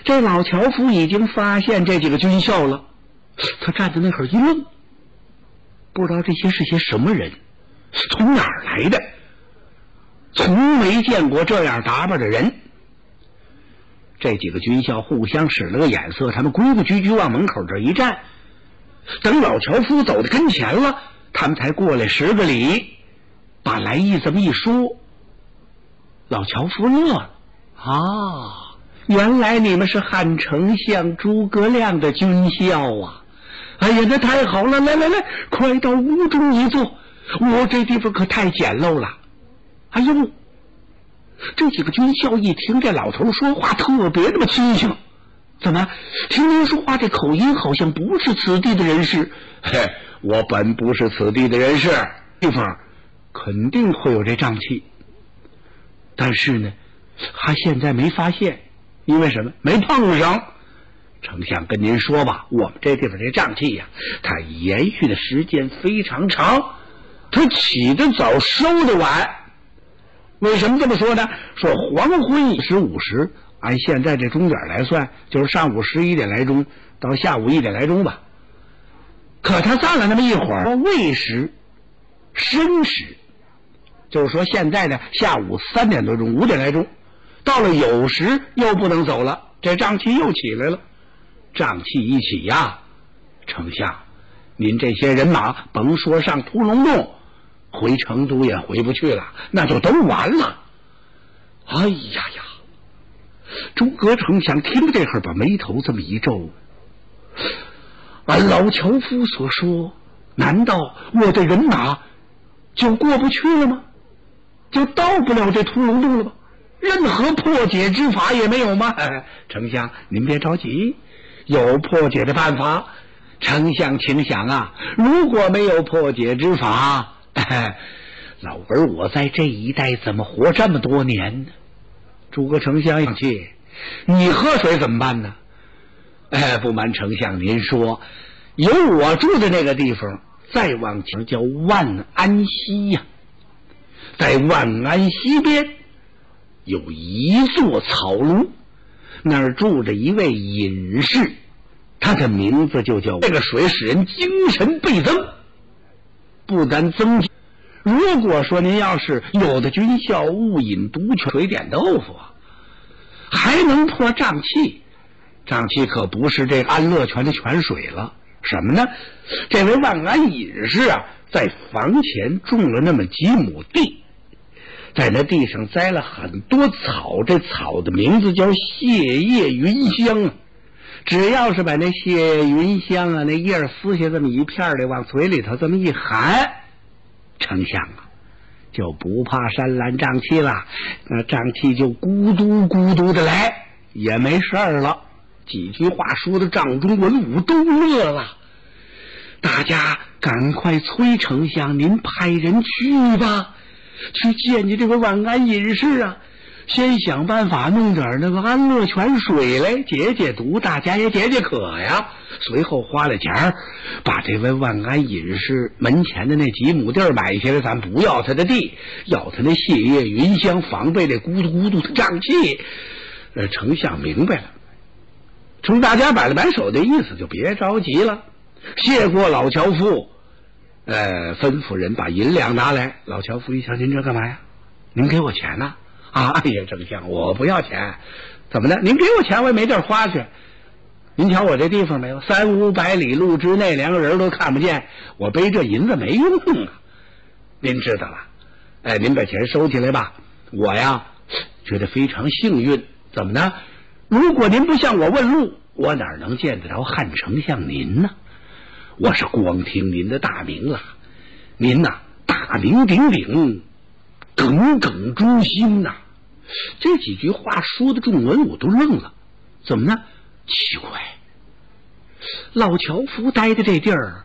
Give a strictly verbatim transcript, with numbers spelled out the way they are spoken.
这老樵夫已经发现这几个军校了，他站在那会儿一愣，不知道这些是些什么人，从哪儿来的，从没见过这样打扮的人。这几个军校互相使了个眼色，他们规规矩矩往门口这一站，等老樵夫走到跟前了，他们才过来十个礼，把来意这么一说。老樵夫乐了，啊，原来你们是汉丞相诸葛亮的军校啊！哎呀，那太好了，来来来，快到屋中一坐，我这地方可太简陋了。哎呦，这几个军校一听这老头说话特别那么清醒，怎么听您说话这口音好像不是此地的人士？嘿，我本不是此地的人士，地方肯定会有这瘴气，但是呢他现在没发现，因为什么？没碰上。丞相跟您说吧，我们这地方这瘴气呀，它延续的时间非常长，它起得早，收得晚。为什么这么说呢？说黄昏十五时，按现在这钟点来算，就是上午十一点来钟到下午一点来钟吧。可他站了那么一会儿，未时、申时，就是说现在呢下午三点多钟、五点来钟，到了酉时又不能走了，这瘴气又起来了。瘴气一起呀，丞相，您这些人马甭说上屠龙洞，回成都也回不去了，那就都完了。哎呀呀！诸葛丞相听这会儿，把眉头这么一皱。按老樵夫所说，难道我的人马就过不去了吗？就到不了这屠龙洞了吗？任何破解之法也没有吗？哎，丞相您别着急，有破解的办法。丞相请想啊，如果没有破解之法，哎，老儿我在这一带怎么活这么多年呢？诸葛丞相生气，你喝水怎么办呢？哎，不瞒丞相您说，有我住的那个地方，再往前叫万安西呀、啊，在万安西边有一座草庐，那儿住着一位隐士，他的名字就叫这个水使人精神倍增，不单增强。如果说您要是有的军校误饮毒泉水点豆腐啊，还能破瘴气。瘴气可不是这安乐泉的泉水了，什么呢？这位万安隐士啊，在房前种了那么几亩地，在那地上栽了很多草，这草的名字叫泻叶云香啊。只要是把那泻叶云香啊那叶撕下这么一片的，往嘴里头这么一含，丞相啊就不怕山兰瘴气了，那瘴气就咕嘟咕嘟的来，也没事儿了。几句话说的帐中文武都乐了，大家赶快催丞相您派人去吧，去见见这个万安隐士啊，先想办法弄点那个安乐泉水来解解毒，大家也解解渴呀。随后花了钱把这位万安隐士门前的那几亩地买下来，咱不要他的地，要他那泻叶云香，防备这咕嘟咕嘟的瘴气。呃，丞相明白了，冲大家摆了摆手的意思，就别着急了。谢过老樵夫，呃，吩咐人把银两拿来。老樵夫一想，您这干嘛呀？您给我钱呢？啊？哎呀，丞相，我不要钱。怎么的？您给我钱，我也没地儿花去。您瞧我这地方没有，三五百里路之内连个人都看不见，我背这银子没用啊。您知道了，哎，您把钱收起来吧。我呀，觉得非常幸运。怎么呢？如果您不向我问路，我哪能见得着汉丞相您呢？我是光听您的大名了，您呐、啊、大名鼎鼎，耿耿诸星呐、啊。这几句话说的众文武都愣了，怎么呢？奇怪，老樵夫待的这地儿